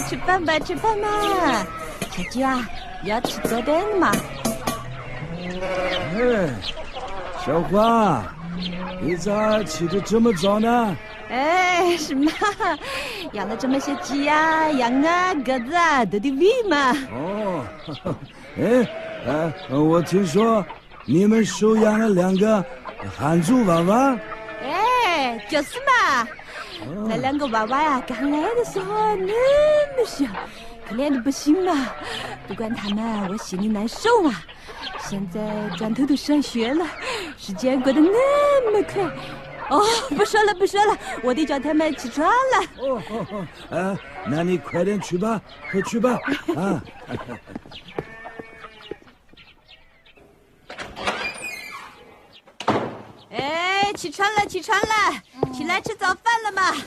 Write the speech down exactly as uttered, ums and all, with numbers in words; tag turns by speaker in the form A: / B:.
A: 吃饭吧，吃饭嘛！小鸡啊，要吃早点嘛。
B: 哎，小花，你咋起得这么早呢？
A: 哎，是嘛？养了这么些鸡呀、羊啊、鸽子啊，都得喂嘛。
B: 哦，哎，呃，我听说你们收养了两个汉族娃娃。
A: 哎，就是嘛。那两个娃娃呀，刚来的时候那么小，可怜的不行嘛。不管他们，我心里难受啊。现在转头都上学了，时间过得那么快。哦，不说了不说了，我得叫他们起床了。
B: 哦，哦哦，啊，那你快点去吧，快去吧，啊。
A: 哎，起床了起床了，起来吃早饭了嘛。